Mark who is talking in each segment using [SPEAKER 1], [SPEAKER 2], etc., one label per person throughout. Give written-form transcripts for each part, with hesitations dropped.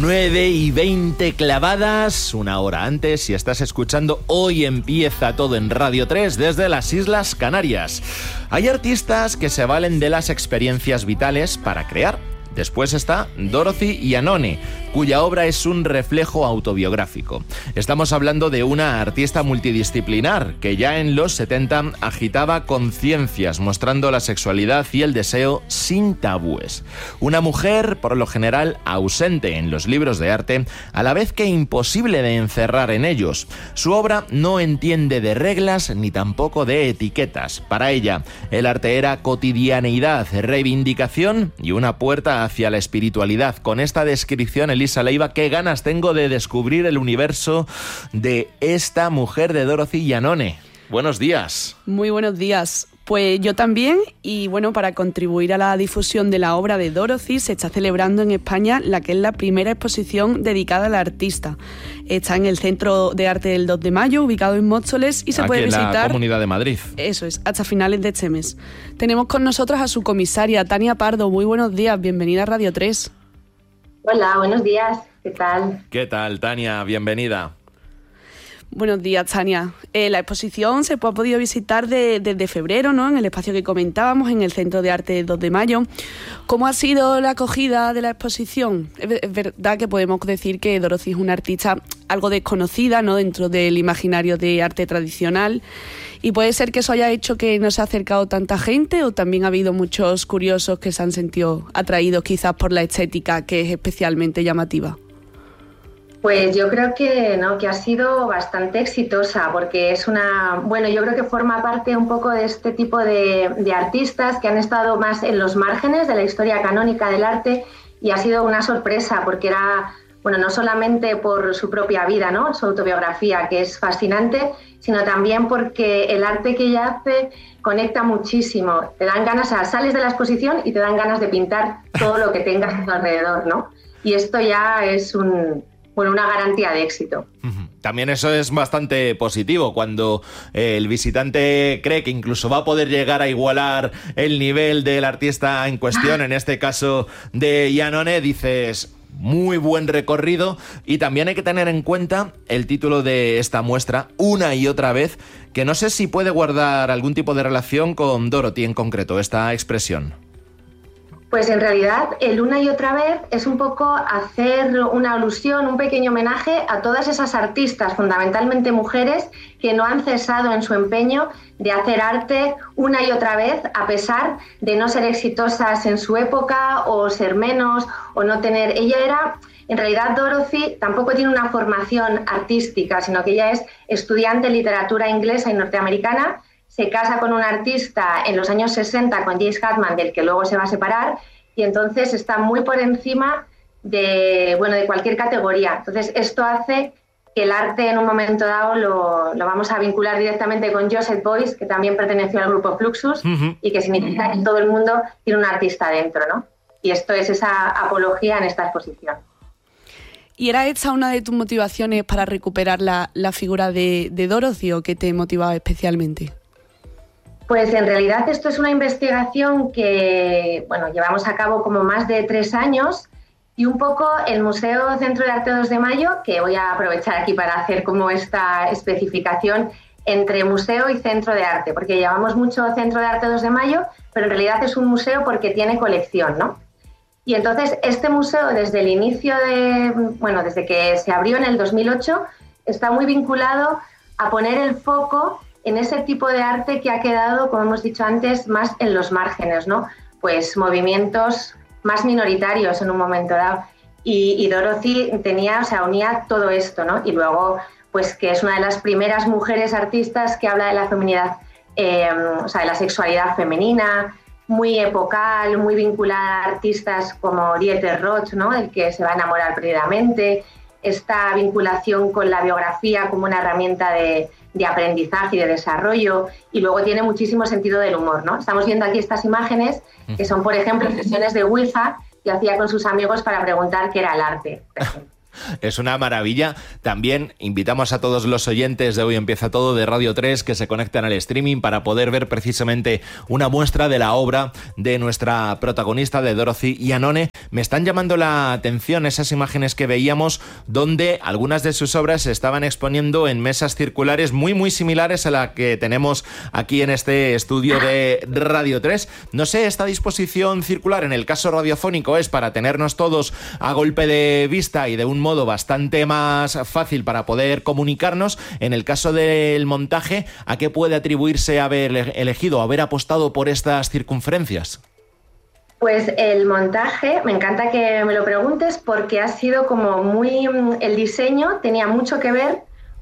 [SPEAKER 1] 9:20 clavadas, una hora antes, si estás escuchando Hoy Empieza Todo en Radio 3 desde las Islas Canarias. Hay artistas que se valen de las experiencias vitales para crear. Después está Dorothy Iannone, cuya obra es un reflejo autobiográfico. Estamos hablando de una artista multidisciplinar que ya en los 70 agitaba conciencias, mostrando la sexualidad y el deseo sin tabúes. Una mujer, por lo general, ausente en los libros de arte, a la vez que imposible de encerrar en ellos. Su obra no entiende de reglas ni tampoco de etiquetas. Para ella, el arte era cotidianeidad, reivindicación y una puerta hacia la espiritualidad. Con esta descripción, Elisa Leiva, qué ganas tengo de descubrir el universo de esta mujer de Dorothy Iannone. Buenos días.
[SPEAKER 2] Muy buenos días. Pues yo también, y bueno, para contribuir a la difusión de la obra de Dorothy, se está celebrando en España la que es la primera exposición dedicada a la artista. Está en el Centro de Arte del 2 de Mayo, ubicado en Móstoles, y se puede visitar...
[SPEAKER 1] en la Comunidad de Madrid.
[SPEAKER 2] Eso es, hasta finales de este mes. Tenemos con nosotros a su comisaria, Tania Pardo. Muy buenos días, bienvenida a Radio 3.
[SPEAKER 3] Hola, buenos días, ¿qué tal?
[SPEAKER 1] ¿Qué tal, Tania? Bienvenida.
[SPEAKER 2] Buenos días, Tania. La exposición se ha podido visitar desde febrero, ¿no? En el espacio que comentábamos, en el Centro de Arte 2 de Mayo. ¿Cómo ha sido la acogida de la exposición? Es verdad que podemos decir que Dorothy es una artista algo desconocida, ¿no? Dentro del imaginario de arte tradicional. Y puede ser que eso haya hecho que no se ha acercado tanta gente, o también ha habido muchos curiosos que se han sentido atraídos quizás por la estética, que es especialmente llamativa.
[SPEAKER 3] Pues yo creo que no, que ha sido bastante exitosa, porque es una, bueno, yo creo que forma parte un poco de este tipo de artistas que han estado más en los márgenes de la historia canónica del arte, y ha sido una sorpresa porque era, bueno, no solamente por su propia vida, ¿no? Su autobiografía, que es fascinante, sino también porque el arte que ella hace conecta muchísimo. Te dan ganas, o sea, sales de la exposición y te dan ganas de pintar todo lo que tengas a tu alrededor, ¿no? Y esto ya es una garantía de éxito.
[SPEAKER 1] También eso es bastante positivo, cuando el visitante cree que incluso va a poder llegar a igualar el nivel del artista en cuestión, en este caso de Iannone, dices... Muy buen recorrido. Y también hay que tener en cuenta el título de esta muestra, Una y otra vez, que no sé si puede guardar algún tipo de relación con Dorothy en concreto, esta expresión.
[SPEAKER 3] Pues en realidad el una y otra vez es un poco hacer una alusión, un pequeño homenaje a todas esas artistas, fundamentalmente mujeres, que no han cesado en su empeño de hacer arte una y otra vez, a pesar de no ser exitosas en su época o ser menos o no tener... Ella era, en realidad Dorothy tampoco tiene una formación artística, sino que ella es estudiante de literatura inglesa y norteamericana. Se casa con un artista en los años 60, con James Hartman, del que luego se va a separar, y entonces está muy por encima de cualquier categoría. Entonces esto hace que el arte en un momento dado lo vamos a vincular directamente con Joseph Beuys, que también perteneció al grupo Fluxus, y que significa que todo el mundo tiene un artista dentro, ¿no? Y esto es esa apología en esta exposición.
[SPEAKER 2] ¿Y era esta una de tus motivaciones para recuperar la figura de Dorothy, o qué te motivaba especialmente?
[SPEAKER 3] Pues en realidad esto es una investigación que llevamos a cabo como más de 3 años, y un poco el Museo Centro de Arte 2 de Mayo, que voy a aprovechar aquí para hacer como esta especificación entre museo y centro de arte, porque llevamos mucho Centro de Arte 2 de Mayo, pero en realidad es un museo porque tiene colección, ¿no? Y entonces este museo desde el inicio desde que se abrió en el 2008, está muy vinculado a poner el foco en ese tipo de arte que ha quedado, como hemos dicho antes, más en los márgenes, ¿no? Pues movimientos más minoritarios en un momento dado. Y Dorothy unía todo esto, ¿no? Y luego, pues que es una de las primeras mujeres artistas que habla de la feminidad, de la sexualidad femenina, muy epocal, muy vinculada a artistas como Dieter Roth, ¿no? El que se va a enamorar perdidamente, esta vinculación con la biografía como una herramienta de aprendizaje y de desarrollo, y luego tiene muchísimo sentido del humor, ¿no? Estamos viendo aquí estas imágenes que son, por ejemplo, sesiones de Ouija que hacía con sus amigos para preguntar qué era el arte.
[SPEAKER 1] Es una maravilla. También invitamos a todos los oyentes de Hoy Empieza Todo de Radio 3 que se conecten al streaming para poder ver precisamente una muestra de la obra de nuestra protagonista, de Dorothy Iannone. me están llamando la atención esas imágenes que veíamos donde algunas de sus obras se estaban exponiendo en mesas circulares muy similares a la que tenemos aquí en este estudio de Radio 3. No sé, esta disposición circular en el caso radiofónico es para tenernos todos a golpe de vista y de un modo bastante más fácil para poder comunicarnos. En el caso del montaje, ¿a qué puede atribuirse haber elegido, haber apostado por estas circunferencias?
[SPEAKER 3] Pues el montaje, me encanta que me lo preguntes porque ha sido como muy... El diseño tenía mucho que ver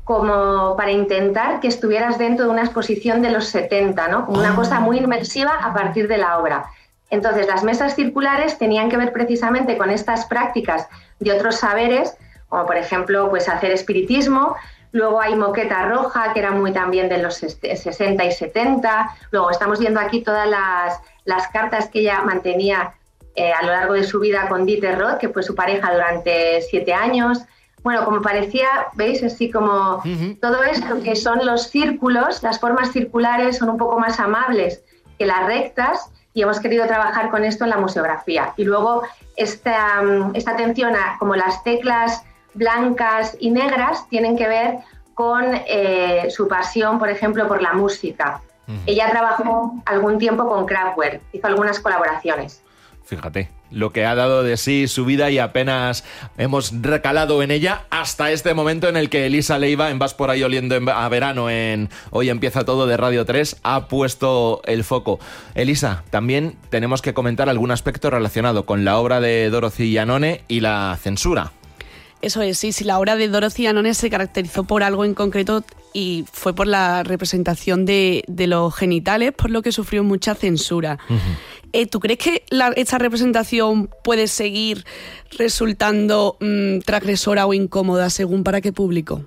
[SPEAKER 3] como para intentar que estuvieras dentro de una exposición de los 70, ¿no? Como una cosa muy inmersiva a partir de la obra. Entonces, las mesas circulares tenían que ver precisamente con estas prácticas de otros saberes, como por ejemplo, pues hacer espiritismo. Luego hay moqueta roja, que era muy también de los 60 y 70. Luego estamos viendo aquí todas las cartas que ella mantenía a lo largo de su vida con Dieter Roth, que fue su pareja durante 7 años. Bueno, como parecía, ¿veis? Así como todo esto que son los círculos, las formas circulares son un poco más amables que las rectas y hemos querido trabajar con esto en la museografía. Y luego esta atención a como las teclas blancas y negras tienen que ver con su pasión, por ejemplo, por la música. Ella trabajó algún tiempo con Kraftwerk, hizo algunas colaboraciones.
[SPEAKER 1] Fíjate lo que ha dado de sí su vida y apenas hemos recalado en ella hasta este momento en el que Elisa Leiva, en Vas por ahí oliendo a verano, en Hoy empieza todo de Radio 3, ha puesto el foco. Elisa, también tenemos que comentar algún aspecto relacionado con la obra de Dorothy Iannone y la censura.
[SPEAKER 2] Eso es, sí, la obra de Dorothy Iannone se caracterizó por algo en concreto y fue por la representación de los genitales, por lo que sufrió mucha censura. ¿Tú crees que esta representación puede seguir resultando transgresora o incómoda según para qué público?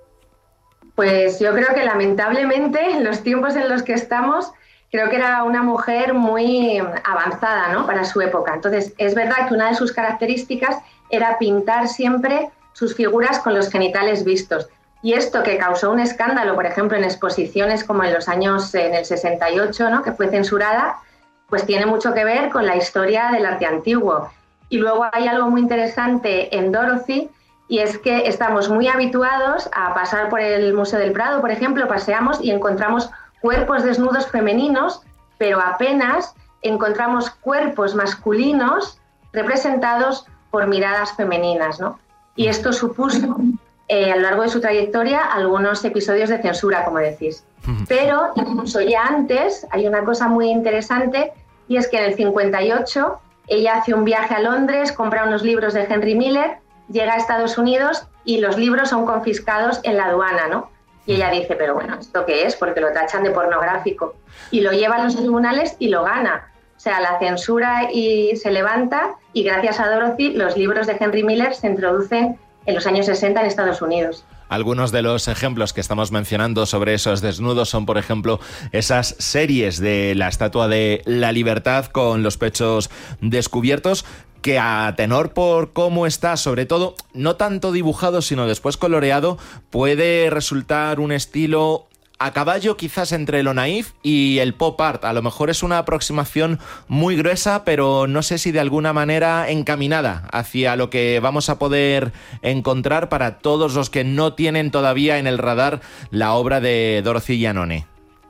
[SPEAKER 3] Pues yo creo que lamentablemente en los tiempos en los que estamos, creo que era una mujer muy avanzada, ¿no?, para su época. Entonces, es verdad que una de sus características era pintar siempre sus figuras con los genitales vistos. Y esto que causó un escándalo, por ejemplo, en exposiciones como en el 68, ¿no?, que fue censurada, pues tiene mucho que ver con la historia del arte antiguo. Y luego hay algo muy interesante en Dorothy, y es que estamos muy habituados a pasar por el Museo del Prado, por ejemplo, paseamos y encontramos cuerpos desnudos femeninos, pero apenas encontramos cuerpos masculinos representados por miradas femeninas, ¿no? Y esto supuso, a lo largo de su trayectoria, algunos episodios de censura, como decís. Pero incluso ya antes hay una cosa muy interesante, y es que en el 58 ella hace un viaje a Londres, compra unos libros de Henry Miller, llega a Estados Unidos y los libros son confiscados en la aduana, ¿no? Y ella dice, pero bueno, ¿esto qué es? Porque lo tachan de pornográfico. Y lo lleva a los tribunales y lo gana. O sea, la censura y se levanta, y gracias a Dorothy los libros de Henry Miller se introducen en los años 60 en Estados Unidos.
[SPEAKER 1] Algunos de los ejemplos que estamos mencionando sobre esos desnudos son, por ejemplo, esas series de la Estatua de la Libertad con los pechos descubiertos, que a tenor por cómo está, sobre todo, no tanto dibujado, sino después coloreado, puede resultar un estilo a caballo quizás entre lo naif y el pop art. A lo mejor es una aproximación muy gruesa, pero no sé si de alguna manera encaminada hacia lo que vamos a poder encontrar para todos los que no tienen todavía en el radar la obra de Dorothy Iannone.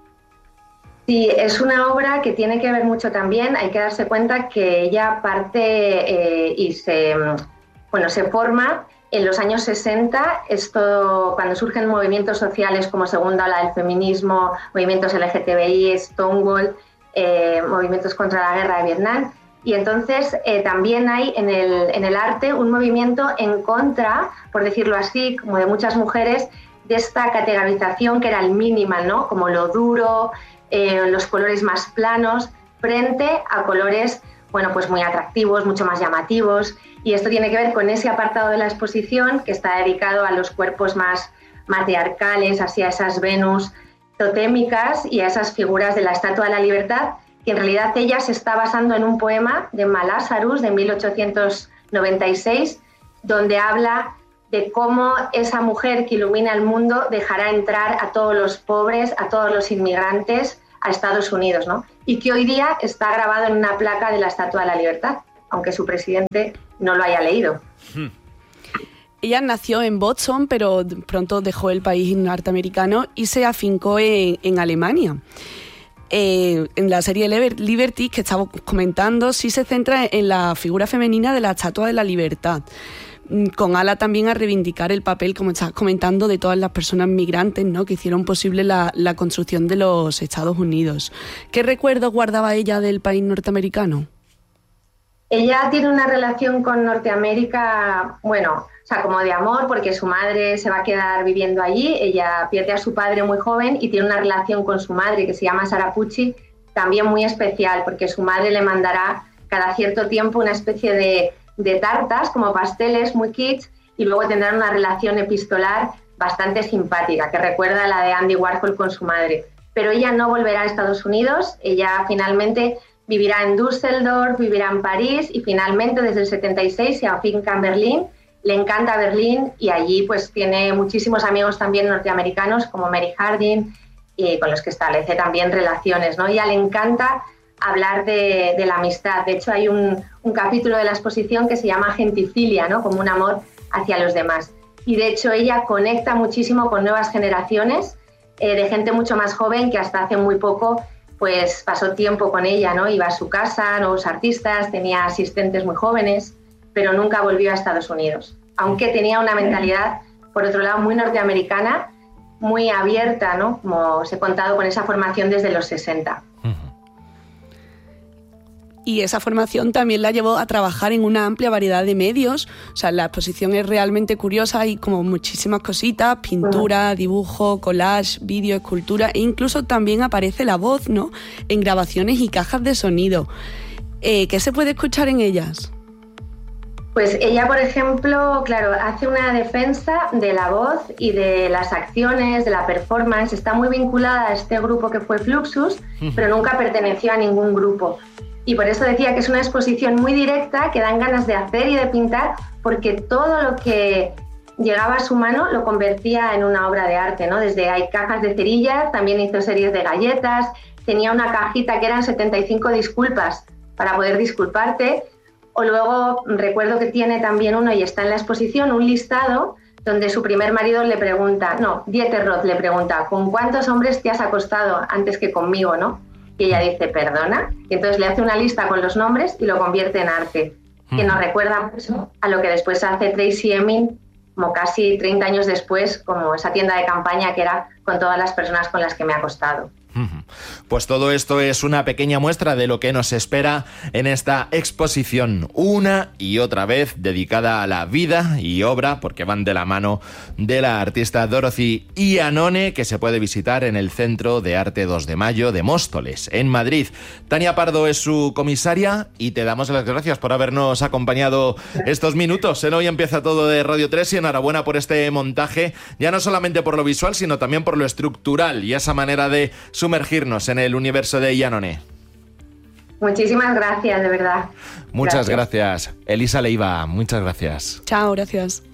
[SPEAKER 3] Sí, es una obra que tiene que ver mucho también. Hay que darse cuenta que ella parte y se forma en los años 60, cuando surgen movimientos sociales como segunda ola del feminismo, movimientos LGTBI, Stonewall, movimientos contra la guerra de Vietnam. Y entonces también hay en el arte un movimiento en contra, por decirlo así, como de muchas mujeres, de esta categorización que era el minimal, ¿no? Como lo duro, los colores más planos, frente a colores, pues muy atractivos, mucho más llamativos. Y esto tiene que ver con ese apartado de la exposición que está dedicado a los cuerpos más matriarcales, hacia esas Venus totémicas y a esas figuras de la Estatua de la Libertad, que en realidad ella se está basando en un poema de Malásarus de 1896, donde habla de cómo esa mujer que ilumina el mundo dejará entrar a todos los pobres, a todos los inmigrantes a Estados Unidos, ¿no? Y que hoy día está grabado en una placa de la Estatua de la Libertad. aunque su presidente no lo haya leído.
[SPEAKER 2] Ella nació en Boston, pero pronto dejó el país norteamericano y se afincó en Alemania. En la serie Liberty, que estamos comentando, sí se centra en la figura femenina de la Estatua de la Libertad, con ala también a reivindicar el papel, como estás comentando, de todas las personas migrantes, ¿no?, que hicieron posible la construcción de los Estados Unidos. ¿Qué recuerdos guardaba ella del país norteamericano?
[SPEAKER 3] Ella tiene una relación con Norteamérica, bueno, o sea, como de amor, porque su madre se va a quedar viviendo allí. Ella pierde a su padre muy joven y tiene una relación con su madre, que se llama Sarah Pucci, también muy especial, porque su madre le mandará cada cierto tiempo una especie de tartas, como pasteles muy kitsch, y luego tendrán una relación epistolar bastante simpática, que recuerda a la de Andy Warhol con su madre. Pero ella no volverá a Estados Unidos, ella finalmente vivirá en Düsseldorf, vivirá en París y finalmente desde el 76 se afinca en Berlín. Le encanta Berlín y allí pues tiene muchísimos amigos también norteamericanos como Mary Harding, con los que establece también relaciones, ¿no? Y a ella le encanta hablar de la amistad. De hecho, hay un capítulo de la exposición que se llama Gentifilia, ¿no?, como un amor hacia los demás. Y de hecho ella conecta muchísimo con nuevas generaciones de gente mucho más joven que hasta hace muy poco pues pasó tiempo con ella, ¿no? Iba a su casa, nuevos artistas, tenía asistentes muy jóvenes, pero nunca volvió a Estados Unidos. Aunque tenía una mentalidad, por otro lado, muy norteamericana, muy abierta, ¿no?, como os he contado, con esa formación desde los 60.
[SPEAKER 2] Y esa formación también la llevó a trabajar en una amplia variedad de medios. O sea, la exposición es realmente curiosa, hay como muchísimas cositas, pintura, dibujo, collage, vídeo, escultura, e incluso también aparece la voz, ¿no?, en grabaciones y cajas de sonido. ¿Qué se puede escuchar en ellas?
[SPEAKER 3] Pues ella, por ejemplo, claro, hace una defensa de la voz y de las acciones, de la performance. Está muy vinculada a este grupo que fue Fluxus, pero nunca perteneció a ningún grupo. Y por eso decía que es una exposición muy directa, que dan ganas de hacer y de pintar, porque todo lo que llegaba a su mano lo convertía en una obra de arte, ¿no? Desde hay cajas de cerillas, también hizo series de galletas, tenía una cajita que eran 75 disculpas para poder disculparte, o luego recuerdo que tiene también uno, y está en la exposición, un listado donde su primer marido le pregunta, Dieter Roth le pregunta, ¿con cuántos hombres te has acostado antes que conmigo, no? Y ella dice, ¿perdona? Y entonces le hace una lista con los nombres y lo convierte en arte, que nos recuerda mucho a lo que después hace Tracy Emin, como casi 30 años después, como esa tienda de campaña que era con todas las personas con las que me he acostado.
[SPEAKER 1] Pues todo esto es una pequeña muestra de lo que nos espera en esta exposición, una y otra vez dedicada a la vida y obra, porque van de la mano, de la artista Dorothy Iannone, que se puede visitar en el Centro de Arte 2 de Mayo de Móstoles, en Madrid. Tania Pardo es su comisaria y te damos las gracias por habernos acompañado estos minutos en Hoy Empieza Todo de Radio 3, y enhorabuena por este montaje, ya no solamente por lo visual, sino también por lo estructural y esa manera de sumergirnos en el universo de Iannone.
[SPEAKER 3] Muchísimas gracias, de verdad.
[SPEAKER 1] Muchas gracias. Elisa Leiva, muchas gracias.
[SPEAKER 2] Chao, gracias.